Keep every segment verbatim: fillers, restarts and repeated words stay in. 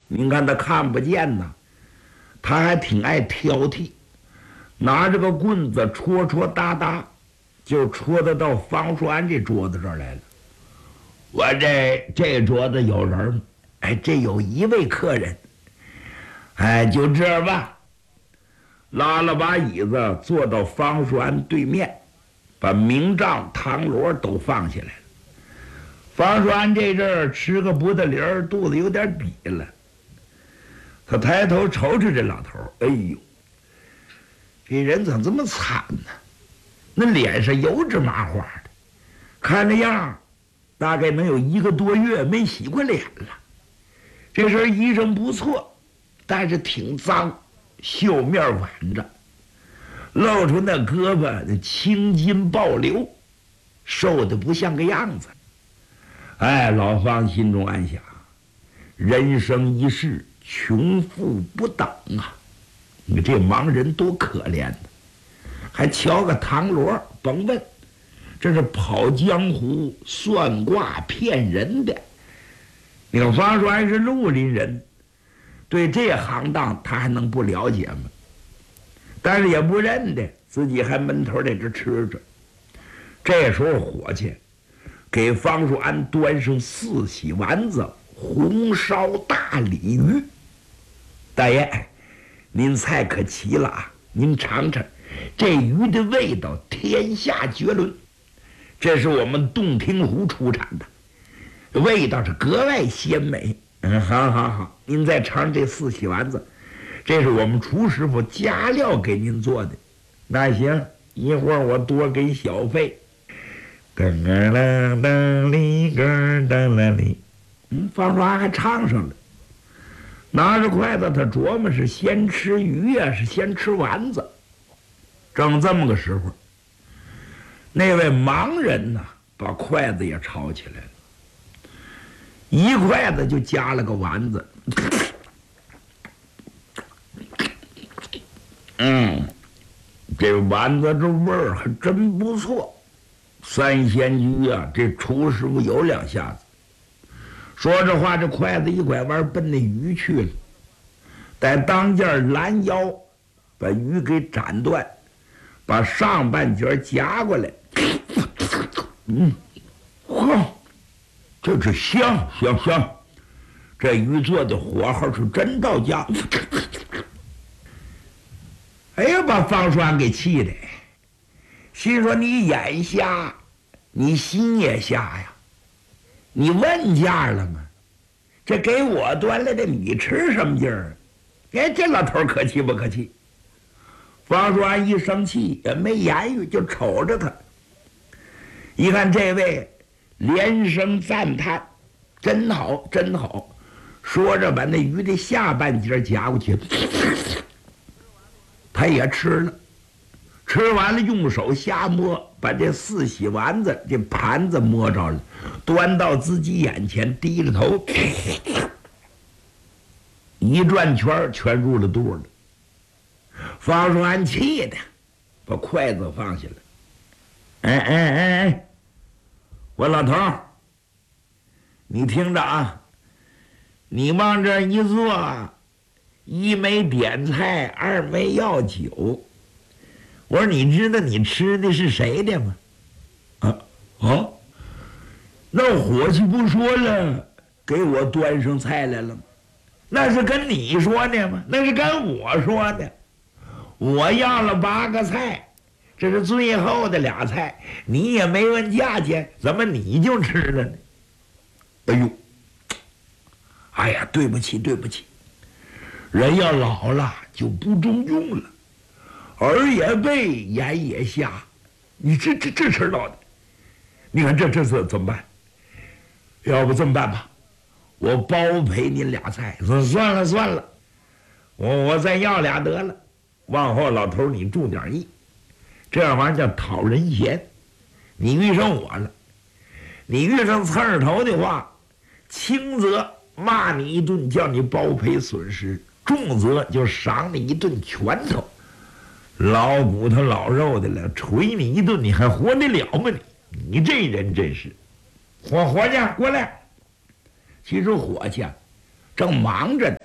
您看他看不见呐，他还挺爱挑剔，拿着个棍子戳戳打打，就戳得到方书安这桌子这儿来了。我这这桌子有人吗？哎，这有一位客人。哎，就这吧。拉了把椅子坐到方书安对面，把明杖唐锣都放下来了。方书安这阵儿吃个不得灵儿，肚子有点瘪了。他抬头瞅瞅这老头儿，哎呦，这人怎么这么惨呢？那脸上油脂麻花的，看那样大概能有一个多月没洗过脸了。这身衣裳不错，但是挺脏，袖面挽着，露出那胳膊那青筋暴流，瘦的不像个样子。哎，老方心中暗想，人生一世，穷富不等啊！你这盲人多可怜呢，还敲个唐锣，甭问，这是跑江湖、算卦、骗人的。你看方书安是绿林人，对这行当他还能不了解吗？但是也不认得，自己还闷头在这吃着。这时候伙计给方书安端上四喜丸子、红烧大鲤鱼。大爷，您菜可齐了啊！您尝尝，这鱼的味道天下绝伦，这是我们洞庭湖出产的，味道是格外鲜美。嗯，好好好，您再尝这四喜丸子，这是我们厨师傅加料给您做的。那行，一会儿我多给小费。咯咯啦啦哩咯啦啦哩，嗯，方书安还唱上了。拿着筷子，他琢磨是先吃鱼呀、啊，是先吃丸子。正这么个时候，那位盲人呐，把筷子也抄起来了，一筷子就夹了个丸子。嗯，这丸子这味儿还真不错。三鲜居啊，这厨师傅有两下子。说这话，这筷子一拐弯奔那鱼去了，在当间拦腰把鱼给斩断，把上半截夹过来。嗯，嚯，这是香香香，这鱼做的火候是真到家。哎呀，把方书安给气的，心说你眼瞎，你心也瞎呀。你问价了吗？这给我端来的米吃什么劲儿？哎，这老头可气不可气？方书安一生气也没言语，就瞅着他。一看这位连声赞叹，真好真好，说着把那鱼的下半截夹过去，他也吃了。吃完了，用手瞎摸，把这四喜丸子这盘子摸着了，端到自己眼前，低着头，一转圈全入了肚了。方书安气的把筷子放下了。哎哎哎哎，我老头儿，你听着啊，你往这一坐，一没点菜，二没要酒。我说你知道你吃的是谁的吗？啊啊！那伙计不说了，给我端上菜来了吗？那是跟你说的吗？那是跟我说的。我要了八个菜，这是最后的俩菜，你也没问价钱，怎么你就吃了呢？哎呦！哎呀，对不起对不起，人要老了就不中用了。耳也背，眼也瞎，你这这这事闹的，你看这这是怎么办？要不这么办吧，我包赔您俩菜。说算了算了，我我再要俩得了。往后老头你注点意，这玩意儿叫讨人嫌。你遇上我了，你遇上刺儿头的话，轻则骂你一顿，叫你包赔损失；重则就赏你一顿拳头。老骨头老肉的了，捶你一顿，你还活得了吗你？你这人真是。伙伙计过来。其实伙计正忙着呢，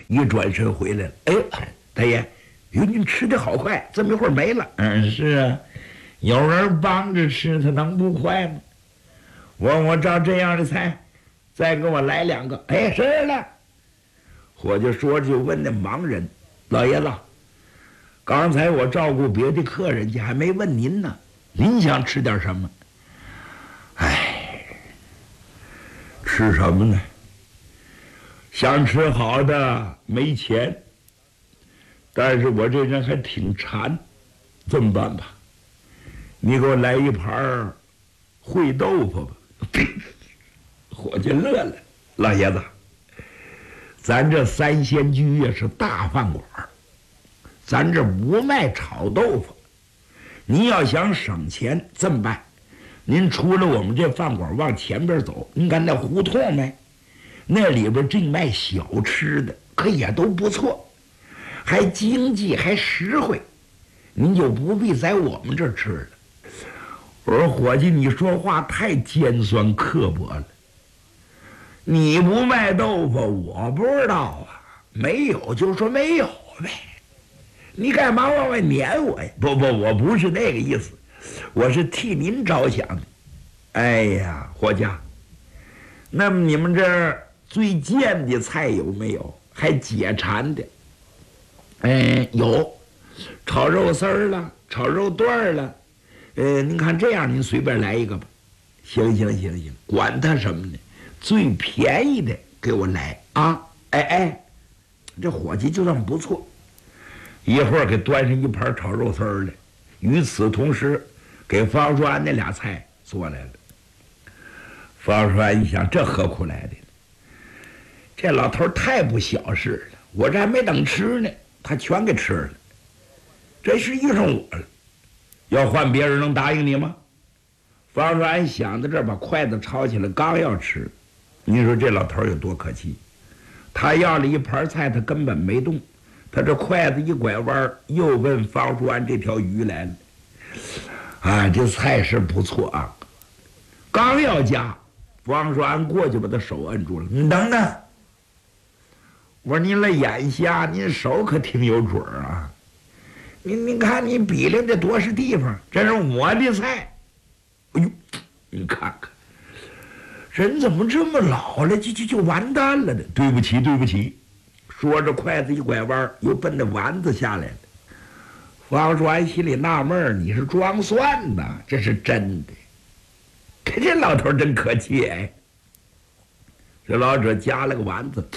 一转身回来了。哎呦，大爷，哟，您吃的好快，这么一会儿没了。嗯，是啊，有人帮着吃，他能不快吗？我我照这样的菜，再给我来两个。哎，是了。伙计说着就问那盲人：“老爷子，刚才我照顾别的客人去，还没问您呢，您想吃点什么？”哎，吃什么呢？想吃好的，没钱，但是我这人还挺馋，这么办吧？你给我来一盘烩豆腐吧。伙计乐了，老爷子，咱这三仙居呀是大饭馆，咱这不卖炒豆腐。您要想省钱，这么办？您出了我们这饭馆往前边走，您看那胡同没？那里边正卖小吃的，可也都不错，还经济还实惠，您就不必在我们这儿吃了。我说伙计，你说话太尖酸刻薄了。你不卖豆腐，我不知道啊，没有就说没有呗，你干嘛往外撵我呀？不不，我不是那个意思，我是替您着想的。哎呀，伙计，那么你们这儿最贱的菜有没有？还解馋的？哎，有，炒肉丝儿了，炒肉段儿了。呃，您看这样，您随便来一个吧。行行行行，管他什么呢？最便宜的给我来啊！哎哎，这伙计就算不错，一会儿给端上一盘炒肉丝儿来。与此同时，给方叔安那俩菜做来了。方叔安一想，这何苦来的？这老头太不小事了，我这还没等吃呢，他全给吃了，这是遇上我了。要换别人能答应你吗？方叔安想到这儿，把筷子抄起来，刚要吃，你说这老头有多可气？他要了一盘菜，他根本没动，他这筷子一拐弯，又奔方叔安这条鱼来了。啊，这菜是不错啊！刚要夹，方叔安过去把他手摁住了。你等等，我说您那眼瞎，您手可挺有准儿啊！您您看你比量这多少地方？这是我的菜。哎呦，你看看，人怎么这么老了，就就就完蛋了呢？对不起，对不起。说着，筷子一拐弯，又奔那丸子下来了。方叔安心里纳闷儿，你是装蒜呢，这是真的。可这老头真可气哎！这老者夹了个丸子，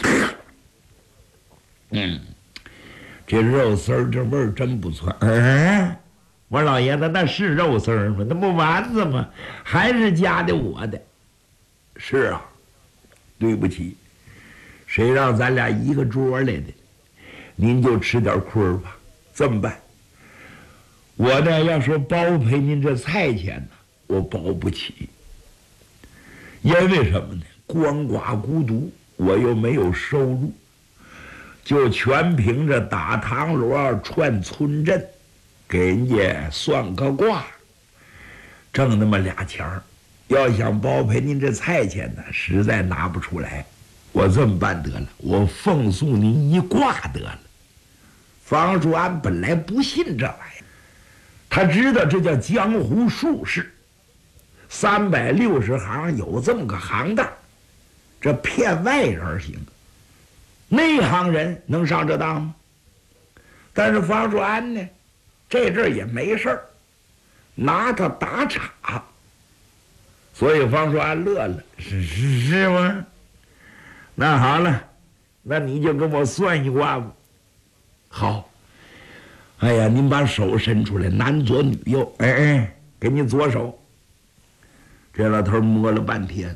嗯。这肉丝儿这味儿真不错。嗯，我说老爷子，那是肉丝儿吗？那不丸子吗？还是夹的我的。是啊，对不起，谁让咱俩一个桌来的？您就吃点亏儿吧。这么办？我呢要说包赔您这菜钱呢，我包不起。因为什么呢？鳏寡孤独，我又没有收入。就全凭着打堂锣串村镇，给人家算个卦，挣那么俩钱儿。要想包赔您这菜钱呢，实在拿不出来。我这么办得了，我奉送您一卦得了。方叔安本来不信这玩意儿，他知道这叫江湖术士，三百六十行有这么个行当，这骗外人行。内行人能上这当吗？但是方叔安呢，这阵儿也没事儿，拿他打岔，所以方叔安乐了，是是是吗？那好了，那你就跟我算一卦吧。好，哎呀，您把手伸出来，男左女右，哎哎，给你左手。这老头摸了半天，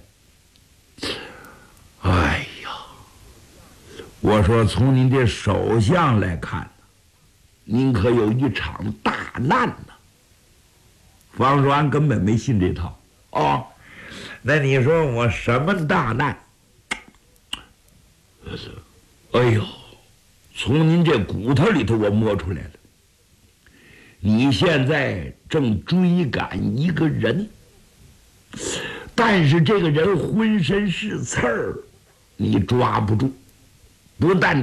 哎。我说从您这手相来看，您可有一场大难呢。方叔安根本没信这套。哦，那你说我什么大难？哎呦，从您这骨头里头我摸出来了，你现在正追赶一个人，但是这个人浑身是刺儿，你抓不住。不但